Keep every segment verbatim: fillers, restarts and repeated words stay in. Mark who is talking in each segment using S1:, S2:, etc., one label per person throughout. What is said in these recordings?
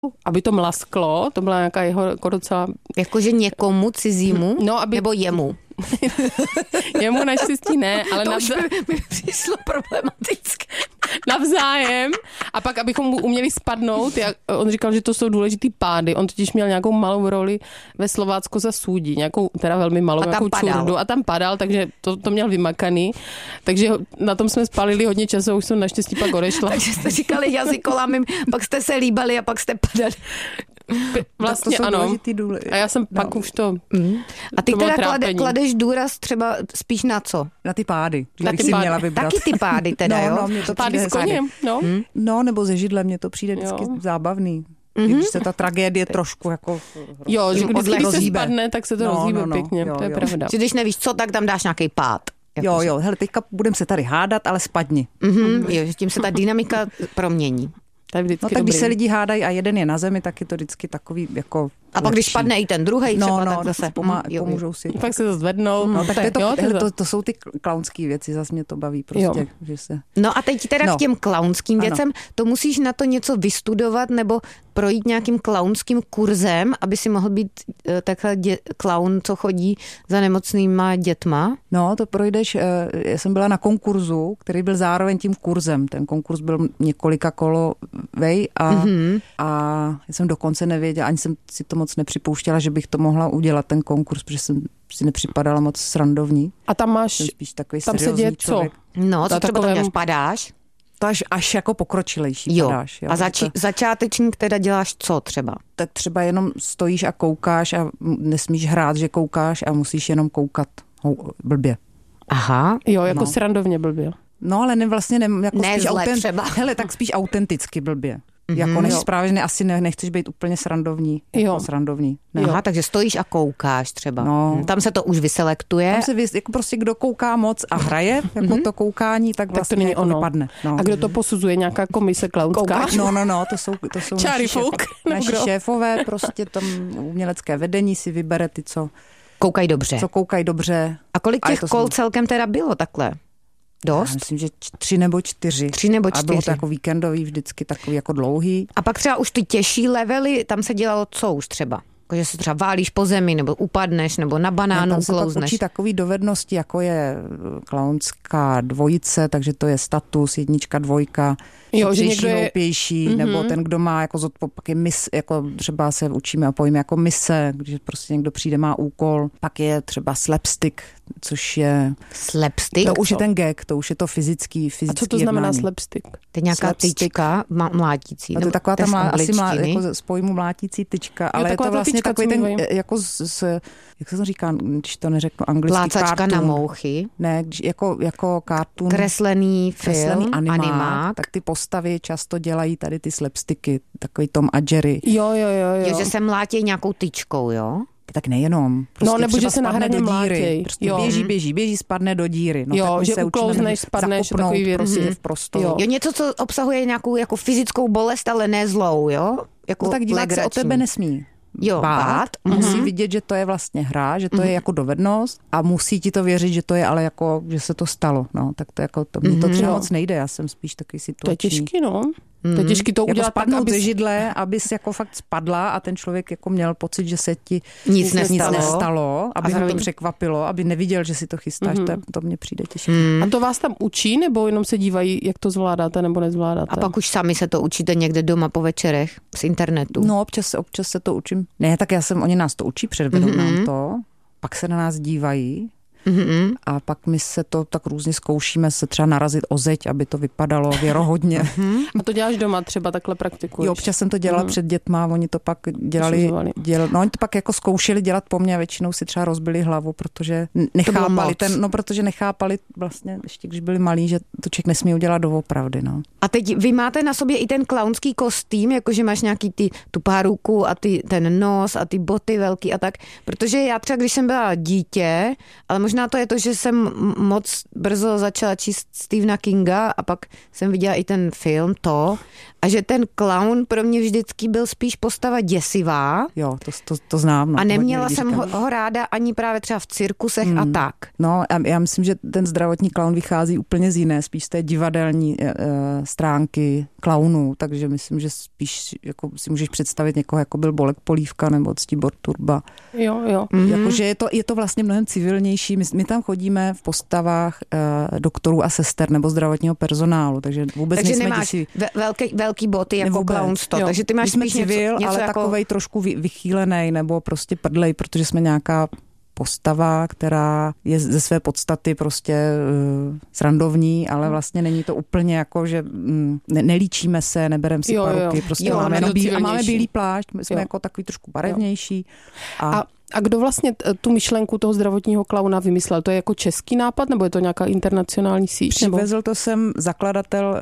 S1: aby to mlasklo, to byla nějaká jeho jako docela...
S2: Jakože někomu cizímu?
S1: No, aby...
S2: Nebo jemu?
S1: Jemu naštěstí ne, ale
S2: to
S1: navza...
S2: už mi, mi přišlo problematické.
S1: Navzájem. A pak, abychom mu uměli spadnout, jak, on říkal, že to jsou důležitý pády. On totiž měl nějakou malou roli ve Slovácko za Súdi, nějakou teda velmi malou, nějakou čurdu. A tam padal, takže to, to měl vymakaný. Takže na tom jsme spalili hodně času, už jsem naštěstí pak odešla.
S2: Takže jste říkali jazykolami, pak jste se líbali a pak jste padali.
S1: Vlastně
S3: to
S1: ano.
S3: Důle...
S1: A já jsem
S3: no.
S1: pak už to...
S2: Mm. A ty
S1: to
S2: teda klade, kladeš důraz třeba spíš na co?
S3: Na ty pády.
S1: Na ty
S3: si
S1: pády.
S3: Měla vybrat.
S2: Taky ty pády teda,
S3: no,
S2: jo?
S3: No, mě to
S1: pády s koněm, no.
S3: Hmm? No, nebo ze židle, mně to přijde vždycky jo. zábavný. Mm-hmm. Když se ta tragédie trošku jako...
S1: Jo, že když, když se spadne, tak se to no, rozhýbe no, no. pěkně, jo, to je
S3: jo.
S1: pravda.
S2: Že když nevíš co, tak tam dáš nějaký pád.
S3: Jako jo, jo, hele, teďka budeme se tady hádat, ale spadni.
S2: Mm-hmm, jo, že tím se ta dynamika promění.
S1: To je vždycky
S3: no tak
S1: dobrý.
S3: když se lidi hádají a jeden je na zemi, tak je to vždycky takový jako
S2: a pak když spadne i ten druhej třeba,
S3: no, no,
S2: tak zase
S3: pomá- mm, pomůžou si.
S1: Pak se to zvednou.
S3: No, tak to, je to,
S1: jo,
S3: hele, to, to jsou ty klaunský věci, zase mě to baví prostě. Že se...
S2: No a teď teda no. k těm klaunským věcem, ano. To musíš na to něco vystudovat nebo projít nějakým klaunským kurzem, aby si mohl být uh, takhle dě- klaun, co chodí za nemocnýma dětma?
S3: No, to projdeš, uh, já jsem byla na konkurzu, který byl zároveň tím kurzem. Ten konkurs byl několika kolovej a, mm-hmm. a já jsem dokonce nevěděla, ani jsem si to moc nepřipouštěla, že bych to mohla udělat, ten konkurs, protože jsem si nepřipadala moc srandovní.
S1: A tam máš,
S3: jsem spíš takový
S1: tam se děje
S3: člověk.
S1: co?
S2: No, co třeba tam děláš, padáš?
S3: To až, až jako pokročilejší
S2: jo.
S3: padáš. Jo.
S2: A zači-
S3: to...
S2: začátečník teda děláš co třeba?
S3: Tak třeba jenom stojíš a koukáš a nesmíš hrát, že koukáš a musíš jenom koukat Hou, blbě.
S2: Aha.
S1: Jo, jako
S3: no.
S1: srandovně blbě.
S3: No, ale ne, vlastně ne, jako
S2: ne
S3: spíš
S2: zle
S3: autent...
S2: třeba.
S3: Hele, tak spíš autenticky blbě. Mm-hmm, jako než
S1: jo.
S3: správně ne, asi ne, nechceš být úplně srandovní. Jako
S1: jo.
S3: srandovní. Ne.
S2: Aha, takže stojíš a koukáš třeba.
S3: No.
S2: Tam se to už vyselektuje.
S3: Tam se vys, jako prostě kdo kouká moc a hraje, jako mm-hmm. to koukání, tak vlastně tak to jako vypadne. No.
S1: A kdo to posuzuje? Nějaká komise klaunská?
S3: No, no, no, to jsou, to jsou
S1: Čáry
S3: naši,
S1: Folk,
S3: šéf, naši šéfové, prostě tam umělecké vedení si vybere ty, co
S2: koukají dobře.
S3: Co koukají dobře.
S2: A kolik těch
S3: a
S2: kol
S3: jsem...
S2: celkem teda bylo takhle? Dost?
S3: Já myslím, že tři nebo čtyři.
S2: Tři nebo čtyři.
S3: A bylo to jako víkendový, vždycky takový jako dlouhý.
S2: A pak třeba už ty těžší levely, tam se dělalo co už třeba? Že se třeba válíš po zemi, nebo upadneš, nebo na banánu
S3: tam se
S2: uklouzneš.
S3: Tam se učí takový dovednosti, jako je klaunská dvojice, takže to je status, jednička, dvojka,
S1: jo, že někdo je
S3: hloupější, mm-hmm. nebo ten, kdo má jako zodpo, pak je mis, jako třeba se učíme a pojíme jako mise, když prostě někdo přijde, má úkol, pak je třeba slapstick, což je...
S2: Slapstick?
S3: To už je ten gag, to už je to fyzický, fyzický
S1: A co to znamená
S3: jednání.
S1: slapstick?
S2: To je nějaká
S3: slapstick.
S2: tyčka mlátící.
S3: A to je taková ta mlá, asi mlá, jako z pojmu mlátící tyčka, ale je, je to vlastně takový ten, mluví. jako z, z, jak se to říká, když to neřeknu anglicky,
S2: plácačka
S3: cartoon.
S2: Na mouchy.
S3: Ne, když, jako, jako cartoon.
S2: Kreslený film,
S3: kreslený animák,
S2: animák.
S3: Tak ty postavy často dělají tady ty slapsticky, takový Tom a Jerry.
S1: Jo, jo, jo.
S2: jo. Že se mlátí nějakou tyčkou, jo?
S3: Tak nejenom. Prostě
S1: no, nebo že se na hraně mlátěj.
S3: Prostě jo. běží, běží, běží, spadne do díry. No,
S1: jo,
S3: tak
S1: že
S3: se
S1: uklouzneš, spadneš, takový věci.
S3: Prostě v prostoru.
S2: Jo. jo, něco, co obsahuje nějakou jako fyzickou bolest, ale ne zlou, jo? Jako
S3: no tak divák legrační. Se o tebe nesmí
S2: jo, bát. bát.
S3: Musí
S2: mm-hmm.
S3: vidět, že to je vlastně hra, že to mm-hmm. je jako dovednost a musí ti to věřit, že to je ale jako, že se to stalo. No, tak to jako, to, mm-hmm. to třeba moc nejde, já jsem spíš takový situační.
S1: To je těžký, no. Mm. To je těžký to udělat
S3: jako spadnout
S1: tak, abys...
S3: ze židle, abys jako fakt spadla a ten člověk jako měl pocit, že se ti
S2: nic,
S3: nic
S2: nestalo,
S3: nestalo aby
S2: zároveň...
S3: ho to překvapilo, aby neviděl, že si to chystáš, mm. to, to mně přijde těžké.
S2: Mm.
S1: A to vás tam učí, nebo jenom se dívají, jak to zvládáte nebo nezvládáte?
S2: A pak už sami se to učíte někde doma po večerech z internetu?
S3: No občas, občas se to učím. Ne, tak já jsem, oni nás to učí, předvedou mm-hmm. nám to, pak se na nás dívají. Mm-hmm. A pak my se to tak různě zkoušíme se třeba narazit o zeď, aby to vypadalo věrohodně.
S1: Mm-hmm. A to děláš doma třeba takhle praktikuješ?
S3: Jo, občas jsem to dělala mm. před dětma, oni to pak dělali, děl, no oni to pak jako zkoušeli dělat po mně a většinou si třeba rozbili hlavu, protože nechápali ten, no protože nechápali vlastně, ještě když byli malí, že to člověk nesmí udělat doopravdy, no.
S2: A teď vy máte na sobě i ten klaunský kostým, jakože máš nějaký ty, tu páruku a ty, ten nos a ty boty velký a tak, protože já třeba, když jsem byla dítě, ale možná to je to, že jsem moc brzo začala číst Stephena Kinga a pak jsem viděla i ten film To a že ten klaun pro mě vždycky byl spíš postava děsivá.
S3: Jo, to, to, to znám. No,
S2: a neměla jsem ho, ho ráda ani právě třeba v cirkusech hmm. a tak.
S3: No, já, já myslím, že ten zdravotní klaun vychází úplně z jiné, spíš z té divadelní e, stránky klaunů, takže myslím, že spíš jako si můžeš představit někoho, jako byl Bolek Polívka nebo Ctibor Turba.
S1: Jo, jo.
S3: Mm-hmm. Jakože je to, je to vlastně mnohem civilnější. My, my tam chodíme v postavách e, doktorů a sester nebo zdravotního personálu, takže vůbec
S2: takže
S3: nejsme
S2: nemáš
S3: děsi...
S2: velký, velký boty jako klaunstvo, takže ty máš spíš
S3: civil,
S2: něco, něco
S3: ale
S2: jako...
S3: takovej trošku vy, vychýlenej nebo prostě prdlej, protože jsme nějaká postava, která je ze své podstaty prostě uh, srandovní, ale vlastně není to úplně jako, že mm, ne, nelíčíme se, nebereme si
S1: jo,
S3: paruky,
S1: jo.
S3: prostě
S1: jo,
S3: máme, jenom bílý, a máme bílý plášť, my jsme jo. jako takový trošku barevnější.
S1: A, a, a kdo vlastně tu myšlenku toho zdravotního klauna vymyslel? To je jako český nápad, nebo je to nějaká internacionální síť?
S3: Přivezl
S1: nebo?
S3: to sem zakladatel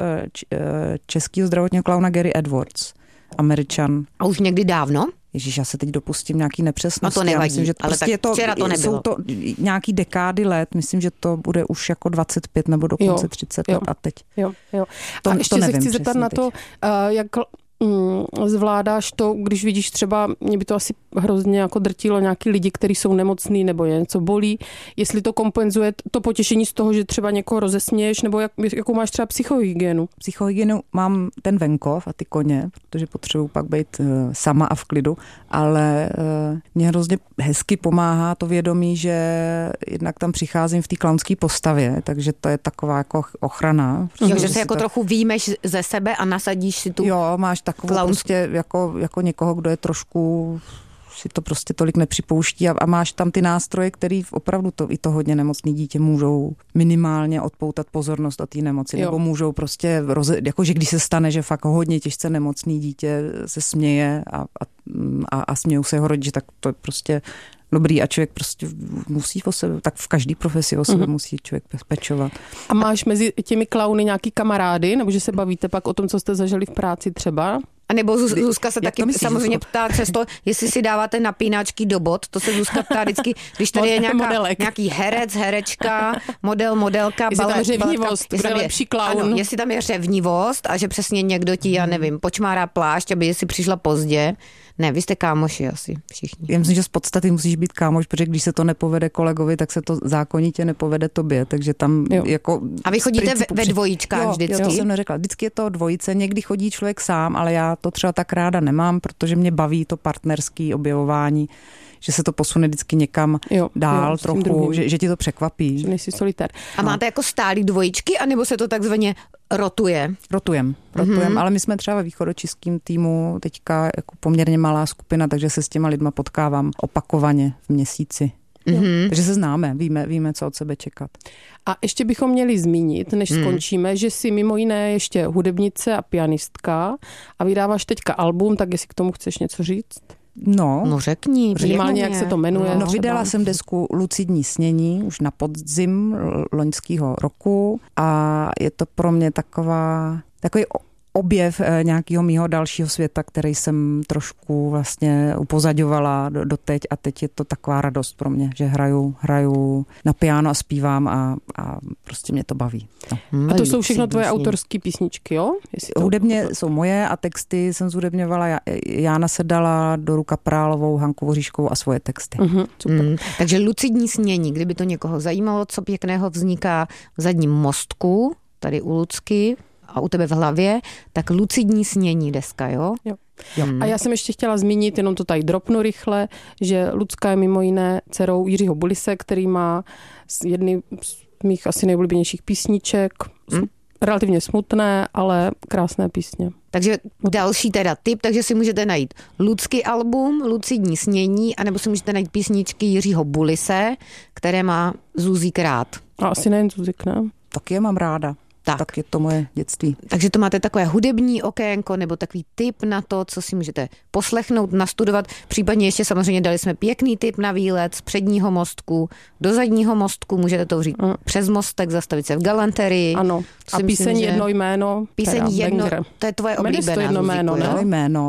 S3: českého zdravotního klauna Gary Edwards, Američan.
S2: A už někdy dávno?
S3: Ježíš, já se teď dopustím nějaký nepřesnosti.
S2: No to nevadí,
S3: myslím, že
S2: ale
S3: prostě
S2: tak
S3: je to,
S2: včera to nebylo.
S3: Jsou to nějaký dekády let, myslím, že to bude už jako dvacet pět nebo dokonce jo, třicet
S1: jo,
S3: let a teď.
S1: Jo, jo.
S3: To,
S1: a ještě
S3: to
S1: se
S3: nevím
S1: chci zeptat na to, uh, jak mm, zvládáš to, když vidíš třeba, mě by to asi hrozně jako drtilo nějaký lidi, kteří jsou nemocný nebo je něco bolí, jestli to kompenzuje to potěšení z toho, že třeba někoho rozesměješ, nebo jak, jakou máš třeba psychohygienu?
S3: Psychohygienu mám ten venkov a ty koně, protože potřebuji pak být uh, sama a v klidu, ale uh, mě hrozně hezky pomáhá to vědomí, že jednak tam přicházím v té klaunské postavě, takže to je taková jako ochrana.
S2: Jo, že se jako tak... trochu výjmeš ze sebe a nasadíš si tu
S3: jo, máš takovou klaun... prostě jako, jako někoho, kdo je trošku si to prostě tolik nepřipouští a, a máš tam ty nástroje, který opravdu to, i to hodně nemocný dítě můžou minimálně odpoutat pozornost od té nemoci, jo. nebo můžou prostě, roze, jakože když se stane, že fakt hodně těžce nemocný dítě se směje a, a, a, a smějou se jeho rodiče, tak to je prostě dobrý a člověk prostě musí o sebe, tak v každý profesi o sebe mm. musí člověk pečovat.
S1: A máš mezi těmi klauny nějaký kamarády, nebo že se bavíte pak o tom, co jste zažili v práci třeba?
S2: A nebo Zuzka se taky myslíš, samozřejmě Zuzko? Ptá přesto, jestli si dáváte napínačky do bot, to se Zuzka ptá vždycky, když tady je nějaká, nějaký herec, herečka, model, modelka,
S1: jestli
S2: balet,
S1: tam je řevnivost, kdo je lepší klaun.
S2: Ano, jestli tam je řevnivost a že přesně někdo ti, já nevím, počmárá plášť, aby si přišla pozdě. Ne, vy jste kámoši asi všichni.
S3: Já myslím, že z podstaty musíš být kámoš, protože když se to nepovede kolegovi, tak se to zákonitě nepovede tobě, takže tam jo. jako...
S2: A vy chodíte ve, ve dvojičkách jo, vždycky?
S3: Jo, to jsem neřekla. Vždycky je to dvojice, někdy chodí člověk sám, ale já to třeba tak ráda nemám, protože mě baví to partnerské objevování, že se to posune vždycky někam jo, dál jo, trochu, že, že ti to překvapí.
S1: Že nejsi solitér.
S2: A máte jako stálý dvojičky, anebo se to takzvaně rotuje?
S3: Rotujem, rotujem, mm-hmm. ale my jsme třeba ve východočeském týmu teďka jako poměrně malá skupina, takže se s těma lidma potkávám opakovaně v měsíci. Mm-hmm. Takže se známe, víme, víme, co od sebe čekat.
S1: A ještě bychom měli zmínit, než mm. skončíme, že jsi mimo jiné ještě hudebnice a pianistka a vydáváš teďka album, tak jestli k tomu chceš něco říct?
S3: No,
S2: no řekni.
S1: Minimálně, jak se to jmenuje.
S3: No, vydala jsem desku Lucidní snění už na podzim loňského roku a je to pro mě taková, takový objev nějakého mýho dalšího světa, který jsem trošku vlastně upozaďovala do, doteď a teď je to taková radost pro mě, že hraju, hraju na piano a zpívám a, a prostě mě to baví. No.
S1: A to jsou všechno tvoje autorské písničky, jo?
S3: To... Hudebně jsou moje a texty jsem zhudebňovala Jána Sedala, Doru Kaprálovou, Hanku Voříškovou a svoje texty.
S1: Uh-huh, super. Mm,
S2: takže Lucidní snění, kdyby to někoho zajímalo, co pěkného vzniká v Zadním mostku, tady u Lucky, a u tebe v hlavě, tak Lucidní snění deska, jo?
S1: Jo. jo. A já jsem ještě chtěla zmínit, jenom to tady dropnu rychle, že Lucka je mimo jiné dcerou Jiřího Bulise, který má jedny z mých asi nejoblíbenějších písniček, hmm. relativně smutné, ale krásné písně.
S2: Takže další teda tip, takže si můžete najít Lucky album, Lucidní snění, anebo si můžete najít písničky Jiřího Bulise, které má Zuzík rád.
S1: A asi nejen Zuzík, ne?
S3: Tak je mám ráda. Tak. tak je to moje dětství.
S2: Takže to máte takové hudební okénko nebo takový tip na to, co si můžete poslechnout, nastudovat. Případně ještě samozřejmě dali jsme pěkný tip na výlet z předního mostku do zadního mostku. Můžete to vzít mm. přes mostek, zastavit se v galanterii.
S1: Ano. A píseň myslím, jedno jméno.
S2: Píseň jedno, banger. To je tvoje oblíbená.
S1: To jedno jméno, ne?
S3: Jméno.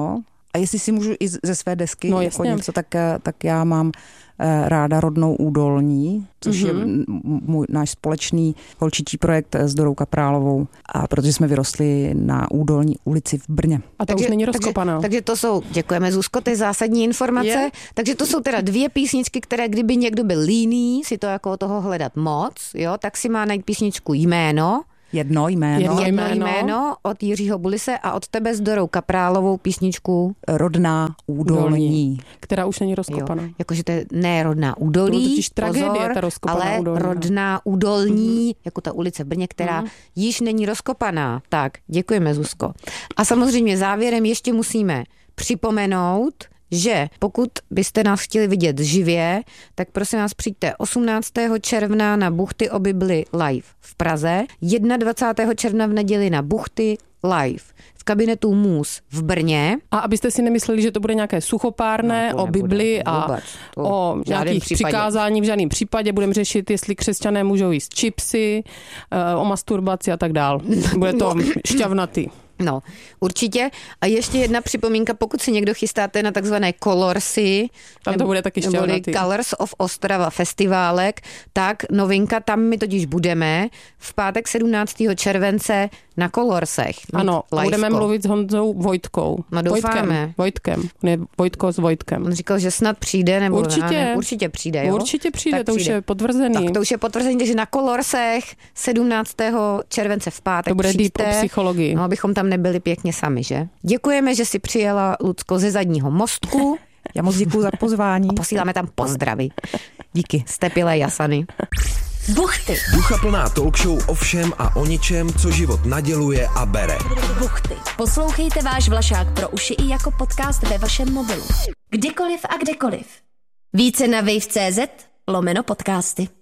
S3: A jestli si můžu i ze své desky
S1: no,
S3: jako něco, tak, tak já mám ráda Rodnou údolní, což mm-hmm. je můj, náš společný holčičí projekt s Dorou Kaprálovou, a protože jsme vyrostli na Údolní ulici v Brně.
S1: A to
S2: takže,
S1: už není rozkopaná.
S2: Takže, takže to jsou, děkujeme Zuzko, ty zásadní informace. Je. Takže to jsou teda dvě písničky, které kdyby někdo byl líný si to jako toho hledat moc, jo, tak si má najít písničku Jméno.
S3: Jedno jméno.
S2: Jedno, Jedno jméno od Jiřího Bulise a od tebe s Dorou Kaprálovou písničku
S3: Rodná údolní.
S2: Která
S1: už není rozkopaná.
S2: Jakože to je ne Rodná údolí,
S1: to totiž tragédie,
S2: pozor,
S1: ta rozkopaná
S2: ale
S1: údolní.
S2: Rodná údolní, mm-hmm. jako ta ulice v Brně, která mm-hmm. již není rozkopaná. Tak, děkujeme, Zuzko. A samozřejmě závěrem ještě musíme připomenout, že pokud byste nás chtěli vidět živě, tak prosím vás přijďte osmnáctého června na Buchty o Bibli live v Praze, dvacátého prvního června v neděli na Buchty live v kabinetu Můz v Brně.
S1: A abyste si nemysleli, že to bude nějaké suchopárné no, o Bibli a vůbec, o nějakých přikázání v žádném případě. Budeme řešit, jestli křesťané můžou jíst čipsy, o masturbaci a tak dál. Bude to no. šťavnatý.
S2: No, určitě. A ještě jedna připomínka, pokud si někdo chystáte na takzvané Colorsy,
S1: tam to bude taky šťavnatý.
S2: Colors of Ostrava festiválek, tak novinka, tam my totiž budeme v pátek sedmnáctého července na Colorsech.
S1: Ano, liveko. Budeme mluvit s Honzou Vojtkou.
S2: No doufáme.
S1: Vojtkem. Vojtkem. On je Vojtko s Vojtkem.
S2: On říkal, že snad přijde, nebo
S1: určitě,
S2: ne, určitě přijde, jo?
S1: Určitě přijde,
S2: tak
S1: to přijde. Už je potvrzený.
S2: Tak to už je potvrzený, takže na Colorsech sedmnáctého července v pátek
S1: to bude
S2: přijďte,
S1: deep o psychologii.
S2: No, abychom tam nebyli pěkně sami, že? Děkujeme, že si přijela, Lucko, ze zadního mostku.
S3: Já moc děkuju za pozvání.
S2: A posíláme tam pozdravy. Díky, Stepile Jasany.
S4: Buchty. Duchaplná talk show o všem a o ničem, co život naděluje a bere. Buchty. Poslouchejte váš Vlašák pro uši i jako podcast ve vašem mobilu. Kdykoliv a kdekoliv. Více na wave tečka cé zet lomeno podcasty.